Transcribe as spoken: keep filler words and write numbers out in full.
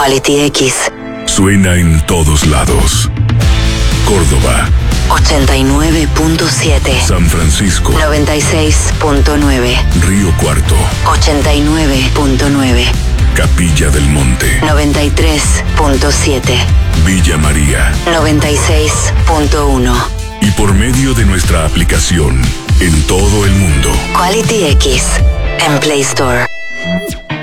Quality X. Suena en todos lados. Córdoba. ochenta y nueve punto siete. San Francisco. noventa y seis punto nueve. Río Cuarto. ochenta y nueve punto nueve. Capilla del Monte. noventa y tres punto siete. Villa María. noventa y seis punto uno. Y por medio de nuestra aplicación, en todo el mundo. Quality X. En Play Store.